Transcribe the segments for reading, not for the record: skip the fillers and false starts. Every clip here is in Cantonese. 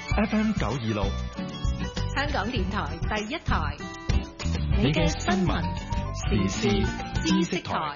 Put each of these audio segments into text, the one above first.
FM 926， 香港電台第一台， 你嘅新聞時事知識台。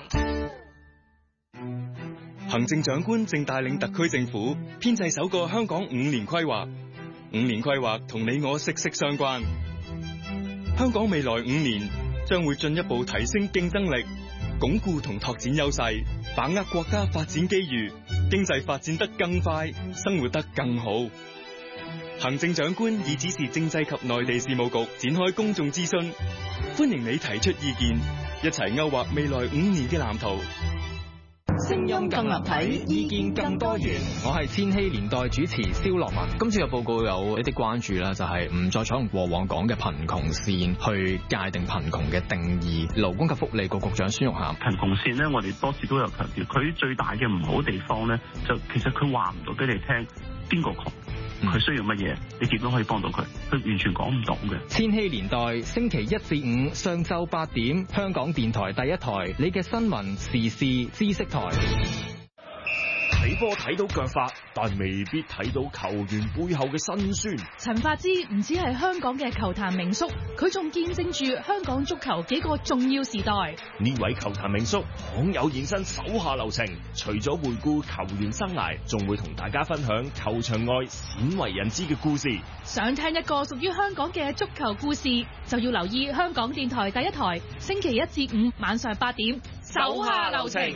行政長官正帶領特區政府編製首個香港5年規劃。5年規劃同你我息息相關。香港未來5年將會進一步提升競爭力，鞏固同拓展優勢，把握國家發展機遇，經濟發展得更快，生活得更好。行政長官已指示政制及內地事務局展開公眾諮詢，歡迎你提出意見，一齊勾畫未來5年嘅藍圖。 聲音更立體，意見更多元。 我係千禧年代主持蕭樂文。今次嘅報告有一啲關注啦，就係唔再採用過往講嘅貧窮線去界定貧窮嘅定義。勞工及福利局局長孫玉菡， 貧窮線呢，我哋多次都有強調，佢最大嘅唔好地方呢，就其實佢話唔到俾你聽邊個窮，佢需要乜嘢，你點樣可以幫到佢，佢完全講唔到嘅。 千禧年代星期1至5上晝8點，香港電台第一台，你嘅新聞時事知識台。 睇波睇到腳法，但未必睇到球員背後嘅辛酸。 陳發之唔止係香港嘅球壇名宿，佢仲見證住香港足球幾個重要時代。 呢位球壇名宿罕有現身手下留情，除咗回顧球員生涯，仲會同大家分享球場外鮮為人知嘅故事。 想聽一個屬於香港嘅足球故事，就要留意香港電台第一台，星期1至5晚上8點，手下留情。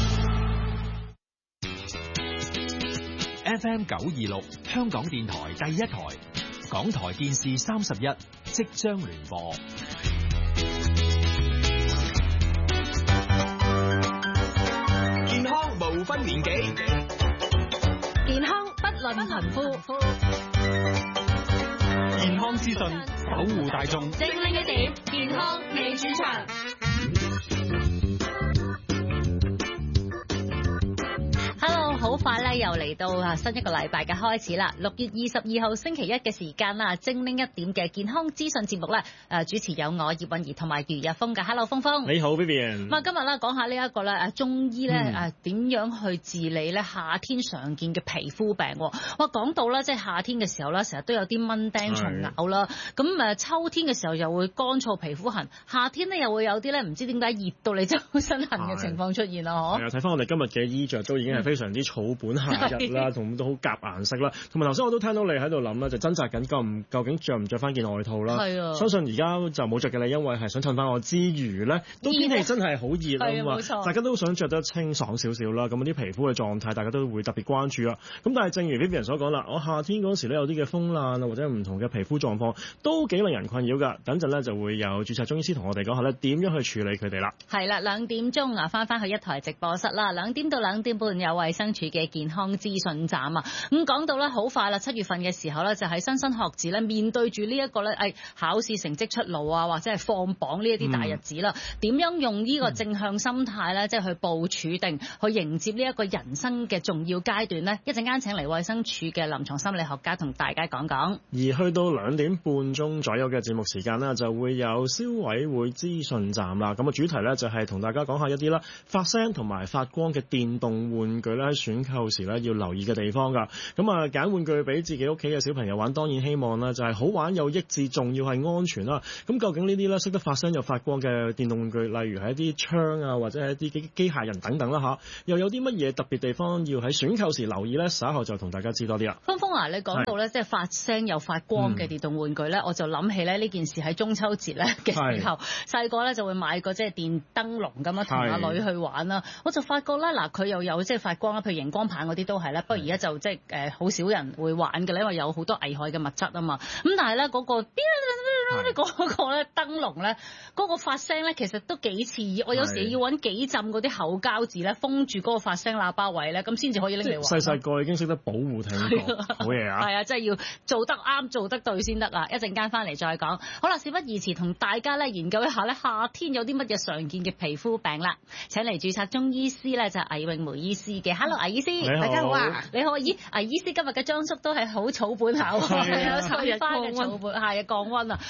FM 926，香港電台第一台，港台電視31即將聯播。 健康無分年紀， 健康不論貧富。 健康資訊，保護大眾。 精靈一點，健康你主場。好快咧，又嚟到新一個禮拜嘅開始啦。6月22號星期一嘅時間啦，精靈一點嘅健康資訊節目咧，主持有我葉韻儀同埋余日峰嘅。Hello， 峰峰。 你好 Vivian。 咁啊，今日咧講下呢一個咧，中醫咧點樣去治理咧夏天常見嘅皮膚病。哇，講到咧，即係夏天嘅時候咧，成日都有啲蚊叮蟲咬啦。咁秋天嘅時候又會乾燥皮膚痕，夏天咧又會有啲咧唔知點解熱到你周身痕嘅情況出現啦。嗬。 係啊，睇翻我哋今日嘅衣着都已經係非常之草本夏日啦，同都好夾顏色啦。同埋頭先我都聽到你喺度諗啦，就掙扎緊究竟着唔着翻件外套啦。係啊。相信而家就冇着嘅你，因為係想襯翻我之餘咧，都天氣真係好熱啊嘛。冇錯。大家都想着得清爽少少啦。咁啲皮膚嘅狀態，大家都會特別關注啊。咁但係正如 Vivian 所講啦，我夏天嗰時咧有啲嘅風爛啊，或者唔同嘅皮膚狀況都幾令人困擾㗎。等陣咧就會有註冊中醫師同我哋講下咧點樣去處理佢哋啦。係啦，2點鐘啊，翻去一台直播室啦。2點到2點半有衛生署嘅健康資訊站啊。咁講到咧好快啦，7月份嘅時候咧就喺莘莘學子咧面對住呢一個咧考試成績出爐啊，或者係放榜呢一啲大日子啦，點樣用呢個正向心態咧，即係去部署定去迎接呢一個人生嘅重要階段咧？一陣間請嚟衛生署嘅臨床心理學家同大家講講。而去到2點半鐘左右嘅節目時間啦，就會有消委會資訊站啦。咁主題咧就係同大家講下一啲啦發聲同埋發光嘅電動玩具咧，喺選購時咧要留意嘅地方㗎。咁揀玩具俾自己屋企嘅小朋友玩，當然希望啦就係好玩又益智，仲要係安全啦。咁究竟呢啲咧識得發聲又發光嘅電動玩具，例如係一啲槍啊，或者係一啲機械人等等啦嚇，又有啲乜嘢特別地方要喺選購時留意咧？稍後就同大家知多啲啦。峰峰啊，你講到咧即係發聲又發光嘅電動玩具咧，我就諗起咧呢件事喺中秋節咧嘅時候，細個咧就會買個即係電燈籠咁樣同阿女去玩啦。我就發覺咧嗱，佢又有即係發光啦，譬如熒光棒嗰啲都係啦。不過而家就即係好少人會玩嘅咧，因為有好多危害嘅物質啊嘛。咁但係咧嗰個嗰個咧燈籠咧嗰個發聲咧，其實都幾刺耳。我有時要揾幾浸嗰啲厚膠紙咧封住嗰個發聲喇叭位咧，咁先至可以拎嚟玩。細個已經識得保護聽覺，好嘢啊！係啊，真係要做得啱、做得對先得啊！一陣間翻嚟再講。好啦，事不宜遲，同大家咧研究一下咧夏天有啲乜嘢常見嘅皮膚病啦。請嚟註冊中醫師咧就係魏詠梅醫師嘅。Hello， 魏醫師，大家好啊！你好，咦，魏醫師今日嘅裝束都係好草本下喎，係啊，翠花嘅草本，係啊，降溫啊！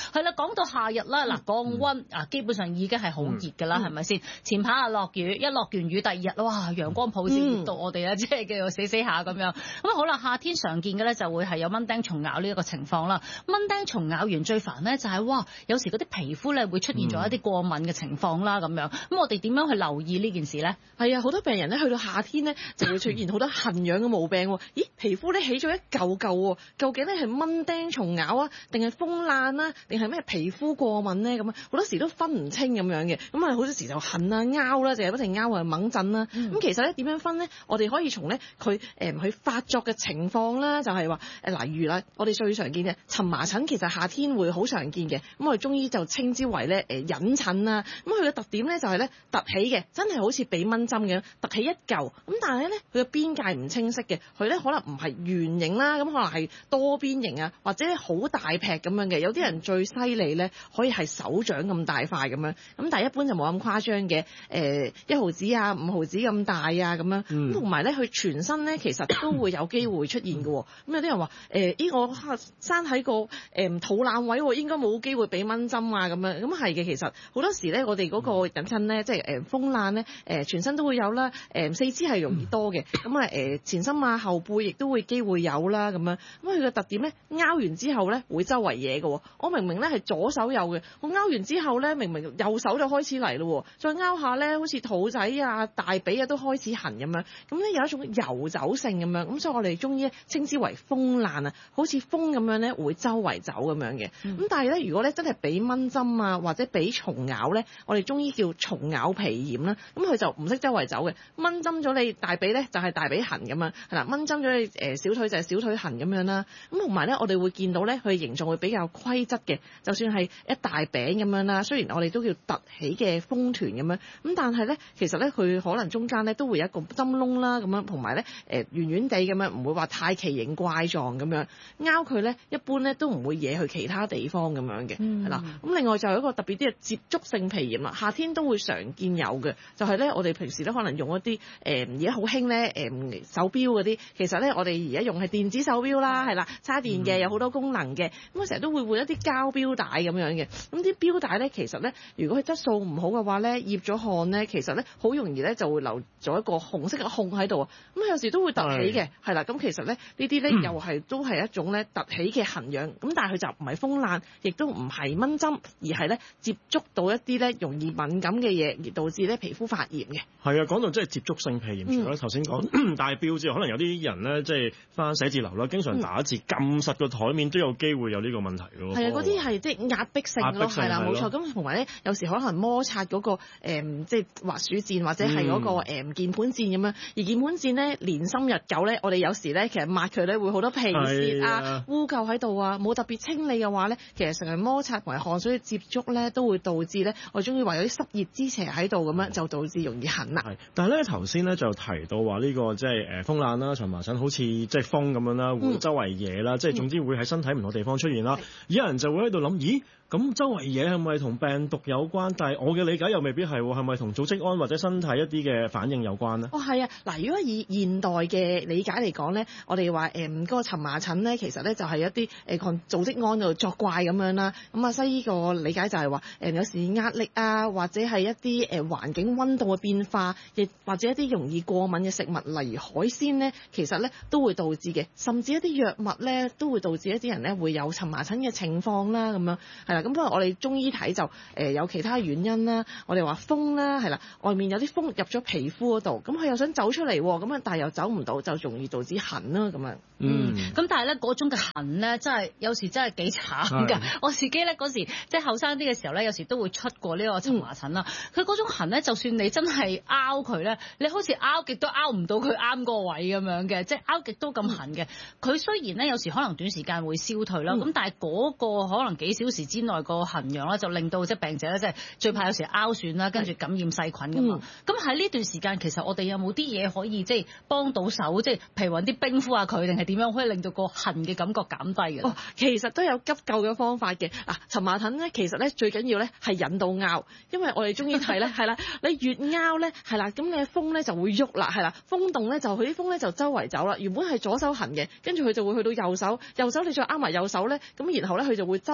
係啦，講到夏日啦，嗱降溫基本上已經係好熱㗎啦，係咪先？前排落雨，一落完雨第二日，哇陽光普照，熱到我哋咧，即係叫做死下咁樣。咁好啦，夏天常見嘅咧就會係有蚊叮蟲咬呢一個情況啦。蚊叮蟲咬完最煩咧就係哇，有時嗰啲皮膚咧會出現咗一啲過敏嘅情況啦咁樣。咁我哋點樣去留意呢件事咧？ 係啊，好多病人咧去到夏天咧就會出現好多痕癢嘅毛病喎。咦，皮膚咧起咗一嚿嚿喎，究竟咧係蚊叮蟲咬啊，定係風爛啊，定係咩皮膚過敏咧？咁啊，好多時都分唔清咁樣嘅。咁啊，好多時就痕啊、拗啦，就係不停拗啊、猛震啦。咁其實咧點樣分咧？我哋可以從咧佢佢發作嘅情況啦，就係話例如啦，我哋最常見嘅蕁麻疹，其實夏天會好常見嘅。咁我哋中醫就稱之為咧隱疹啦。咁佢嘅特點咧就係咧凸起嘅，真係好似俾蚊針嘅凸起一嚿。咁但係咧佢嘅邊界唔清晰嘅，佢咧可能唔係圓形啦，咁可能係多邊形啊，或者好大劈咁樣嘅。有啲人最犀利咧可以係手掌咁大塊咁樣。咁但係一般就冇咁誇張嘅，1毫子啊、5毫子咁大啊咁樣。咁同埋咧佢全身咧其實都會有機會出現嘅。咁有啲人話呢個生喺個肚腩位喎，應該冇機會俾蚊針啊咁樣。咁係嘅，其實好多時咧我哋嗰個隱疹咧，即係風爛咧，全身都會有啦。四肢係容易多嘅，咁啊前身啊後背亦都會機會有啦咁樣。咁佢嘅特點咧，拗完之後咧會周圍嘢嘅。我明明咧係左手有嘅，我拗完之後咧明明右手就開始嚟咯，再拗下咧好似肚仔啊、大髀啊都開始痕咁樣。咁咧有一種遊走性咁樣，咁所以我哋中醫稱之為風爛啊，好似風咁樣咧會周圍走咁樣嘅。咁但係咧如果咧真係俾蚊針啊或者俾蟲咬咧，我哋中醫叫蟲咬皮炎啦。咁佢就唔識周圍走嘅，蚊針咗你大髀咧就係大髀痕咁樣，係啦，蚊針咗你小腿就係小腿痕咁樣啦。咁同埋咧我哋會見到咧佢形狀會比較規則嘅，就算係一大餅咁樣啦，雖然我哋都叫凸起嘅風團咁樣，咁但係咧其實咧佢可能中間咧都會有一個針窿啦咁樣，同埋咧圓圓地咁樣，唔會話太奇形怪狀咁樣。拗佢咧一般咧都唔會惹去其他地方咁樣嘅，係啦。咁另外就有一個特別啲嘅接觸性皮炎啦，夏天都會常見有嘅，就係咧我哋平時咧可能用一啲而家好興咧手錶嗰啲，其實咧我哋而家用係電子手錶啦，係啦，插電嘅，有好多功能嘅。咁我成日都會換一啲膠錶帶咁樣嘅。咁啲錶帶咧其實咧如果佢質素唔好嘅話咧，醃咗汗咧，其實咧好容易咧就會留咗一個紅色嘅孔喺度啊。咁有時都會凸起嘅，係啦。咁其實咧呢啲咧又係都係一種咧凸起嘅痕癢。咁但係佢就唔係風爛，亦都唔係蚊針，而係咧接觸到一啲咧容易敏感嘅嘢，而導致咧皮膚發炎嘅。 係啊，講到即係接觸性皮炎，除咗頭先講戴錶之外，可能有啲人咧即係返寫字樓啦，經常打字撳實個台面都有機會有呢個問題咯。係啊， 嗰啲係即係壓迫性咯，係啦，冇錯。咁同埋咧，有時可能摩擦嗰個即係滑鼠鍵或者係嗰個鍵盤鍵咁樣，而鍵盤鍵咧年深日久咧，我哋有時咧其實抹佢咧會好多皮屑啊、污垢喺度啊，冇特別清理嘅話咧，其實成日摩擦同埋汗水接觸咧，都會導致咧我中意話有啲濕熱之邪喺度咁樣，就導致容易痕啦。 但係咧頭先咧就提到話呢個即係風爛啦、蕁麻疹好似即係風咁樣啦，會周圍嘢啦，即係總之會喺身體唔同地方出現啦。有人就會喺度諗，咦？咁周圍嘢係咪同病毒有關？但係我嘅理解又未必係，係咪同組織胺或者身體一啲嘅反應有關呢？ 係啊，嗱，如果以現代嘅理解嚟講咧，我哋話嗰個蕁麻疹咧，其實咧就係一啲抗組織胺度作怪咁樣啦。咁啊，西醫個理解就係話有時壓力啊，或者係一啲環境溫度嘅變化，亦或者一啲容易過敏嘅食物，例如海鮮咧，其實咧都會導致嘅，甚至一啲藥物咧都會導致一啲人咧會有蕁麻疹嘅情況啦，咁樣係啦。咁不過我哋中醫睇就有其他原因啦。我哋話風啦，係啦，外面有啲風入咗皮膚嗰度，咁佢又想走出嚟喎，咁啊但係又走唔到，就容易導致痕啦咁樣。 咁但係咧嗰種嘅痕咧，真係有時真係幾慘㗎。我自己咧嗰時即係後生啲嘅時候咧，有時都會出過呢個蕁麻疹啦。佢嗰種痕咧，就算你真係拗佢咧，你好似拗極都拗唔到佢啱個位咁樣嘅，即係拗極都咁痕嘅。佢雖然咧有時可能短時間會消退啦，咁但係嗰個可能幾小時之內個痕癢咧，就令到即係病者咧，即係最怕有時拗損啦，跟住感染細菌㗎嘛。咁喺呢段時間，其實我哋有冇啲嘢可以即係幫到手，即係譬如揾啲冰敷下佢，定係點樣可以令到個痕嘅感覺減低嘅？ 其實都有急救嘅方法嘅。嗱，蕁麻疹咧，其實咧最緊要咧係引導拗，因為我哋中醫睇咧係啦，你越拗咧係啦，咁你嘅風咧就會喐啦，係啦，風動咧就佢啲風咧就周圍走啦。原本係左手痕嘅，跟住佢就會去到右手，右手你再拗埋右手咧，咁然後咧佢就會周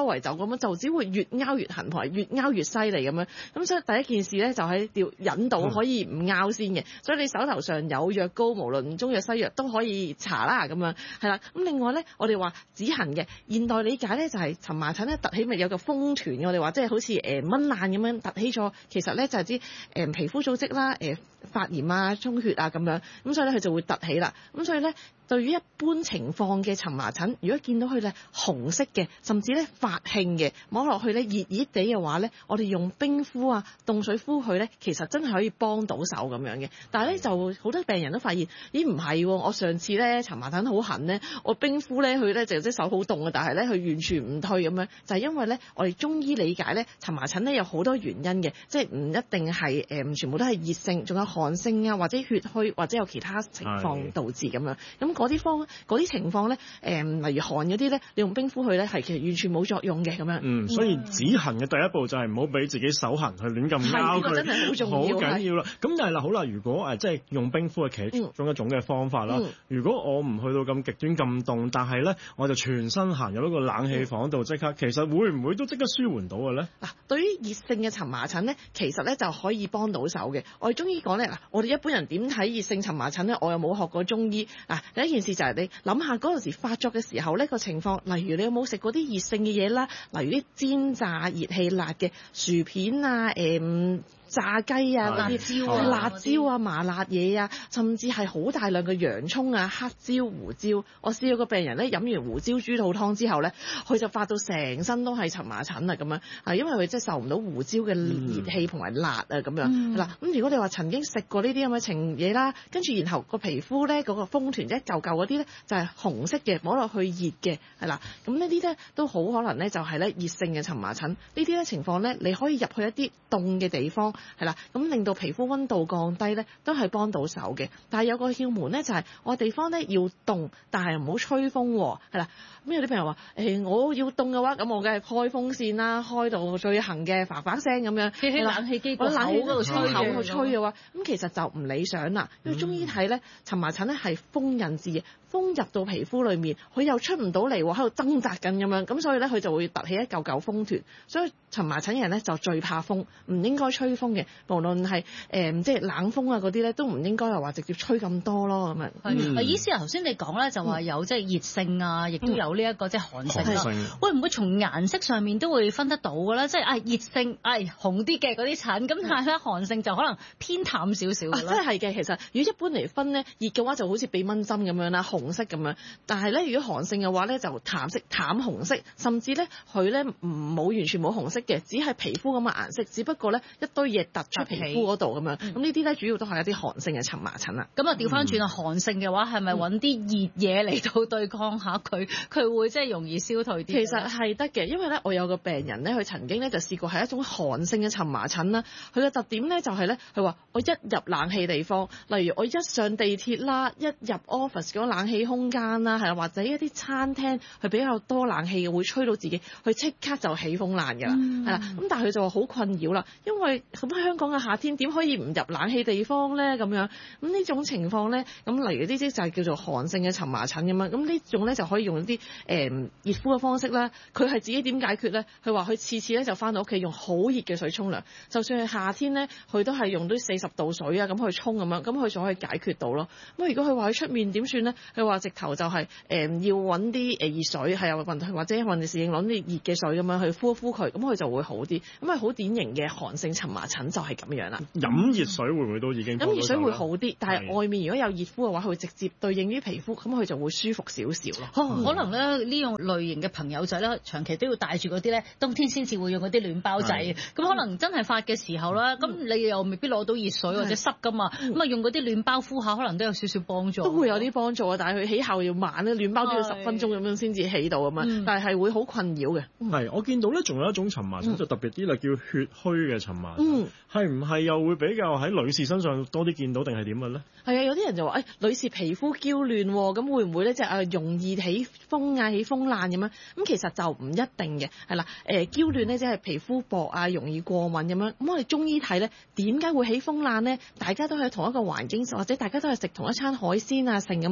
周圍走咁樣，就只會越拗越痕，同埋越拗越犀利咁樣。咁所以第一件事咧就係要引導可以唔拗先嘅。所以你手頭上有藥膏，無論中藥西藥都可以搽啦咁樣，係啦。咁另外咧，我哋話止痕嘅現代理解咧就係蕁麻疹咧突起咪有個風團，我哋話即係好似蚊爛咁樣突起咗，其實咧就係啲皮膚組織啦，發炎啊、充血啊咁樣，咁所以咧佢就會突起啦。咁所以咧，對於一般情況嘅蕁麻疹，如果見到佢咧紅色嘅，甚至咧發興嘅，摸落去咧熱熱地嘅話咧，我哋用冰敷啊、凍水敷佢咧，其實真係可以幫到手咁樣嘅。但係咧就好多病人都發現，咦唔係喎，我上次咧蕁麻疹好痕咧，我冰敷咧佢咧就即手好凍啊，但係咧佢完全唔退咁樣，就係因為咧我哋中醫理解咧蕁麻疹咧有好多原因嘅，即係唔一定係全部都係熱性，仲有寒性啊，或者血虛，或者有其他情況導致咁樣。咁嗰啲情況咧，例如寒嗰啲咧，你用冰敷佢咧係其實完全冇作用嘅咁樣。 所以止痕嘅第一步就係唔好俾自己手痕去亂咁拗佢， 真係好重要， 好緊要啦。咁但係啦，好啦，如果即係用冰敷係其中一種嘅方法啦。如果我唔去到咁極端咁凍，但係咧我就全身行入一個冷氣房度即刻，其實會唔會都即刻舒緩到嘅咧？ 嗱，對於熱性嘅蕁麻疹咧，其實咧就可以幫到手嘅。我哋中醫講咧，嗱，我哋一般人點睇熱性蕁麻疹咧？我又冇學過中醫。嗱，第一件事就係你諗下嗰陣時發作嘅時候呢個情況，例如你有冇食過啲熱性嘅嘢啦，例如啲煎炸熱氣辣嘅薯片啊，炸雞啊嗰啲辣椒啊麻辣嘢啊，甚至係好大量嘅洋葱啊、黑椒、胡椒。我試過個病人咧飲完胡椒豬肚湯之後咧，佢就發到成身都係蕁麻疹啊咁樣，係因為佢真係受唔到胡椒嘅熱氣同埋辣啊咁樣。嗱，咁如果你話曾經食過呢啲咁嘅情嘢啦，跟住然後個皮膚咧嗰個風團一嚿嚿嗰啲咧就係紅色嘅，摸落去熱嘅，係啦。咁呢啲咧都好可能咧就係咧熱性嘅蕁麻疹。呢啲咧情況咧你可以入去一啲凍嘅地方。係啦，咁令到皮膚溫度降低咧，都係幫到手嘅。但係有個竅門咧，就係我地方咧要凍，但係唔好吹風喎。係啦，咁有啲病人話：我要凍嘅話，咁我梗係開風扇啦，開到最行嘅，叭叭聲咁樣， 喺冷氣機個口嗰度吹嘅話，咁其實就唔理想啦。因為中醫睇咧，蕁麻疹咧係風引致嘅。風入到皮膚裏面，佢又出唔到嚟喎，喺度掙扎緊咁樣，咁所以咧佢就會凸起一嚿嚿風團。所以蕁麻疹嘅人咧就最怕風，唔應該吹風嘅。無論係即係冷風啊嗰啲咧，都唔應該係話直接吹咁多咯咁樣。 醫師頭先你講咧就話有即係熱性啊，亦都有呢一個即係寒性啦。會唔會從顏色上面都會分得到嘅咧？即係熱性紅啲嘅嗰啲疹，咁但係咧寒性就可能偏淡少少嘅啦。 真係嘅，其實如果一般嚟分咧，熱嘅話就好似俾蚊針咁樣啦，紅色咁樣。但係咧，如果寒性嘅話咧，就淡色、淡紅色，甚至咧佢咧完全冇紅色嘅，只係皮膚咁嘅顏色，只不過咧一堆嘢突出皮膚嗰度咁樣。咁呢啲咧主要都係一啲寒性嘅蕁麻疹啦。 咁啊調翻轉啊，寒性嘅話係咪揾啲熱嘢嚟到對抗下佢？佢會即係容易消退啲？ 其實係得嘅，因為咧我有個病人咧，佢曾經咧就試過係一種寒性嘅蕁麻疹啦。佢嘅特點咧就係咧，佢話我一入冷氣地方，例如我一上地鐵啦，一入 office 嗰冷氣空間啦，係或者一啲餐廳佢比較多冷氣嘅，會吹到自己，佢即刻就起風爛㗎啦，係啦。咁但係佢就話好困擾啦，因為咁香港嘅夏天點可以唔入冷氣地方咧？咁樣咁呢種情況咧，咁例如呢啲就係叫做寒性嘅蕁麻疹咁樣。咁呢種咧就可以用啲熱敷嘅方式啦。佢係自己點解決咧？佢話佢次次咧就翻到屋企用好熱嘅水沖涼，就算係夏天咧，佢都係用啲40度水啊咁去沖咁樣，咁佢就可以解決到咯。咁如果佢話佢出面點算咧？佢話直頭就係要揾啲熱水，係啊，或者運侍應攞啲熱嘅水咁樣去敷一敷佢，咁佢就會好啲。咁好典型嘅寒性蕁麻疹就係咁樣啦。 飲熱水會唔會都已經？ 飲熱水會好啲，但係外面如果有熱敷嘅話，佢會直接對應於皮膚，咁佢就會舒服少少咯。 可能咧呢種類型嘅朋友仔咧，長期都要帶住嗰啲咧，冬天先至會用嗰啲暖包仔。咁可能真係發嘅時候啦，咁你又未必攞到熱水或者濕噶嘛，咁用嗰啲暖包敷下，可能都有少少幫助。 都會有啲幫助啊，但係佢起效要慢咧，暖包都要10分鐘咁樣先至起到咁樣，但係會好困擾嘅。 係，我見到咧仲有一種蕁麻疹就特別啲啦，叫血虛嘅蕁麻疹。係唔係又會比較喺女士身上多啲見到定係點嘅咧？ 係啊，有啲人就話女士皮膚嬌嫩喎，咁會唔會咧即係容易起風啊、起風爛咁樣？咁其實就唔一定嘅，係啦。嬌嫩咧即係皮膚薄啊，容易過敏咁樣。咁我哋中醫睇咧，點解會起風爛咧？大家都喺同一個環境，或者大家都係食同一餐海鮮啊，成咁樣。咁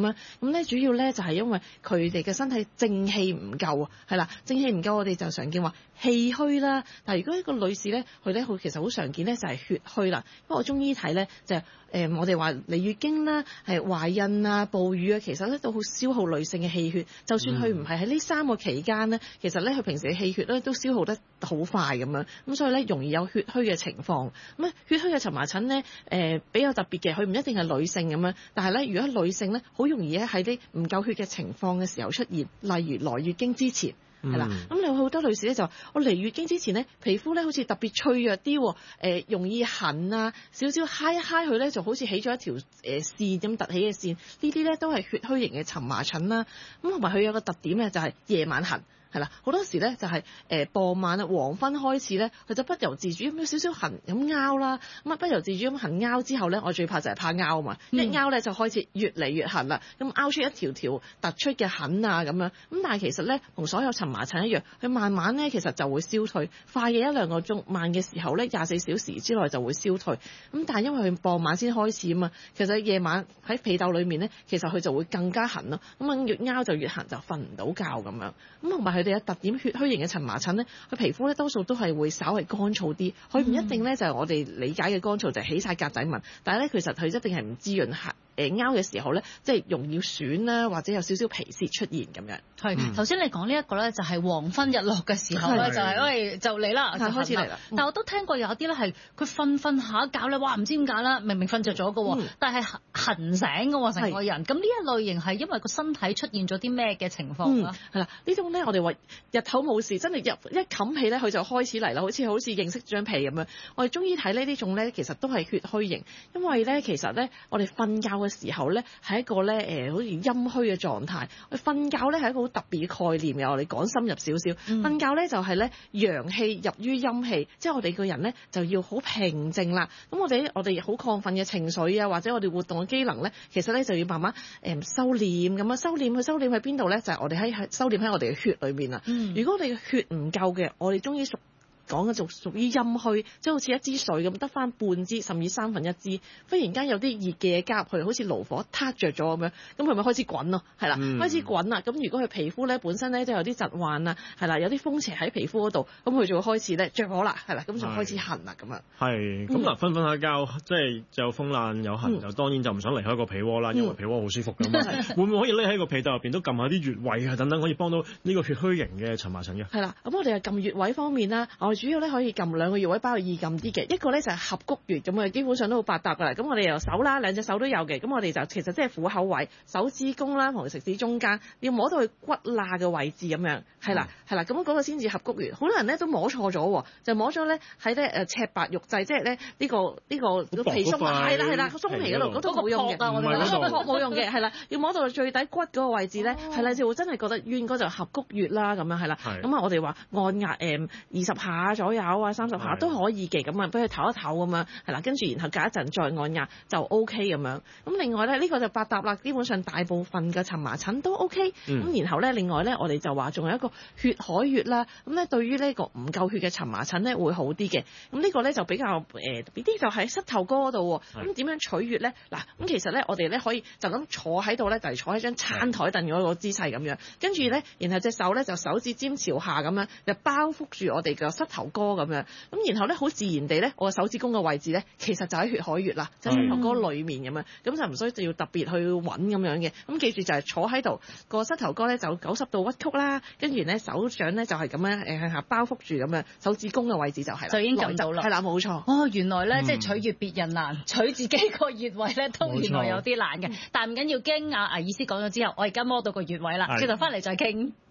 咁咧主要咧就係因為佢哋嘅身體正氣唔夠啊，係啦，正氣唔夠我哋就常見話氣虛啦。但係如果一個女士咧，佢咧其實好常見咧就係血虛啦。因為我中醫睇咧就係我哋話嚟月經啦、係懷孕啊、哺乳啊，其實咧都好消耗女性嘅氣血。就算佢唔係喺呢3個期間咧，其實咧佢平時嘅氣血咧都消耗得好快咁樣，咁所以咧容易有血虛嘅情況。咁血虛嘅蕁麻疹咧比較特別嘅，佢唔一定係女性咁樣，但係咧如果女性咧好容易咧喺啲唔夠血嘅情況嘅時候出現，例如來月經之前。係啦，咁有好多女士咧就話我嚟月經之前咧，皮膚咧好似特別脆弱啲，容易痕啊，少少揩一揩佢咧就好似起咗一條線咁凸起嘅線，呢啲咧都係血虛型嘅蕁麻疹啦。咁同埋佢有個特點咧就係夜晚痕。係啦，好多時咧就係傍晚啊黃昏開始咧，佢就不由自主咁有少少痕咁拗啦，咁啊不由自主咁痕拗之後咧，我最怕就係怕拗啊嘛，一拗咧就開始越嚟越痕啦，咁拗出一條條突出嘅痕啊咁樣，咁但係其實咧同所有蕁麻疹一樣，佢慢慢咧其實就會消退，快嘅1-2個鐘，慢嘅時候咧24小時之內就會消退，咁但係因為佢傍晚先開始啊嘛，其實夜晚喺被竇裏面咧，其實佢就會更加痕咯，咁啊越拗就越痕，就瞓唔到覺咁樣，咁同埋佢哋嘅特點，血虛型嘅蕁麻疹咧，佢皮膚咧多數都係會稍為乾燥啲，佢唔一定咧就係我哋理解嘅乾燥就係起晒格仔紋，但係咧其實佢一定係唔滋潤拗嘅時候咧，即係容易損啦，或者有少少皮屑出現咁樣。 係頭先你講呢一個咧，就係黃昏日落嘅時候咧，就係因為就嚟啦，就開始嚟啦。但我都聽過有啲咧係佢瞓下覺咧，哇唔知點解啦，明明瞓着咗嘅，但係痕醒嘅成個人。咁呢一類型係因為個身體出現咗啲咩嘅情況啦？ 係啦，呢種咧我哋話日頭冇事，真係一冚被咧佢就開始嚟啦，好似認識張被咁樣。我哋中醫睇呢種咧，其實都係血虛型，因為咧其實咧我哋瞓覺嘅時候咧係一個咧好似陰虛嘅狀態。瞓覺咧係一個好特別嘅概念嘅，我哋講深入少少。瞓覺咧就係咧陽氣入於陰氣，即係我哋個人咧就要好平靜啦。咁我哋好亢奮嘅情緒啊，或者我哋活動嘅機能咧，其實咧就要慢慢收斂咁樣，收斂喺邊度咧？就係我哋喺收斂喺我哋嘅血裏面啊。如果我哋嘅血唔夠嘅，我哋中醫講嘅就屬於陰虛，即係好似一支水咁，得翻半支甚至1/3支，忽然間有啲熱嘅嘢加入去，好似爐火撻着咗咁樣，咁佢咪開始滾咯，係啦，開始滾啦。咁如果佢皮膚咧本身咧都有啲疾患啊，係啦，有啲風邪喺皮膚嗰度，咁佢就會開始咧着火啦，係啦，咁就開始痕啦咁樣。係， 咁嗱，瞓下覺，即係就風爛有痕，就當然就唔想離開個被窩啦，因為被窩好舒服㗎嘛。會唔會可以匿喺個被竇入邊都撳下啲穴位啊等等，可以幫到呢個血虛型嘅蕁麻疹嘅？係啦，咁我哋係撳穴位方面啦，主要咧可以撳2個穴位，包括易撳啲嘅。一個咧就係合谷穴，咁啊基本上都好百搭噶啦。咁我哋由手啦，2隻手都有嘅。咁我哋就其實即係虎口位、手指公啦同食指中間，要摸到佢骨罅嘅位置咁樣，係啦，係啦。咁嗰個先至合谷穴。好多人咧都摸錯咗，就摸咗咧喺咧赤白玉掣，即係咧呢個皮鬆，係啦，鬆皮嗰度嗰度冇用嘅，冇用嘅，係啦，要摸到最底骨嗰個位置咧，係啦，就會真係覺得冤嗰就合谷穴啦，咁樣係啦。咁啊，我哋話按壓20下左右啊，30下都可以嘅，咁啊俾佢唞一唞咁樣，係啦，跟住然後隔一陣再按壓就 OK 咁樣。咁另外咧呢個就百搭啦，基本上大部分嘅蕁麻疹都 OK。咁然後咧另外咧我哋就話仲有一個血海穴啦，咁咧對於呢個唔夠血嘅蕁麻疹咧會好啲嘅。咁呢個咧就比較別啲，就喺膝頭哥嗰度。咁點樣取穴咧？嗱，咁其實咧我哋咧可以就咁坐喺度咧，就係坐喺張餐台凳嗰個姿勢咁樣，跟住咧然後隻手咧就手指尖朝下咁樣，就包覆住我哋嘅膝頭哥咁樣。咁然後咧好自然地咧，我嘅手指公嘅位置咧，其實就喺血海穴啦，就喺膝頭哥裏面咁樣，咁就唔需要特別去揾咁樣嘅。咁記住就係坐喺度，個膝頭哥咧就90度屈曲啦，跟住咧手掌咧就係咁樣向下包覆住咁樣，手指公嘅位置就係啦，就已經撳到啦。係啦，冇錯。哦，原來咧即係取穴別人難，取自己個穴位咧都原來有啲難嘅，但唔緊要，經阿醫師講咗之後，我而家摸到個穴位啦，轉頭翻嚟再傾。